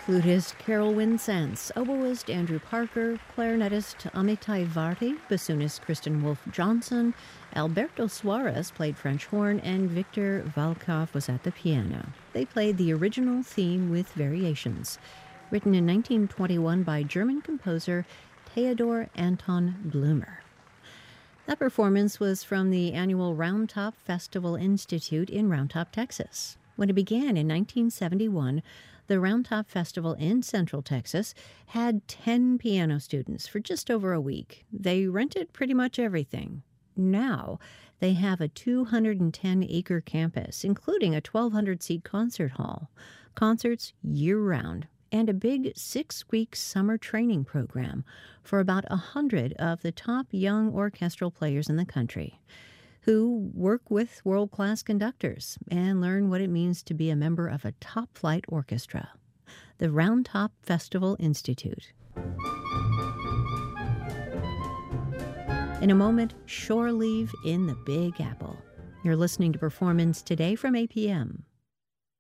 Flutist Carol Winsence, oboist Andrew Parker, clarinetist Amitai Varty, bassoonist Kristen Wolfe Johnson, Alberto Suarez played French horn, and Victor Valkov was at the piano. They played the original theme with variations, written in 1921 by German composer Theodor Anton Blumer. That performance was from the annual Round Top Festival Institute in Round Top, Texas. When it began in 1971, the Round Top Festival in Central Texas had 10 piano students for just over a week. They rented pretty much everything. Now, they have a 210-acre campus, including a 1,200-seat concert hall, concerts year-round, and a big 6-week summer training program for about 100 of the top young orchestral players in the country, who work with world-class conductors and learn what it means to be a member of a top-flight orchestra. The Round Top Festival Institute. In a moment, shore leave in the Big Apple. You're listening to Performance Today from APM.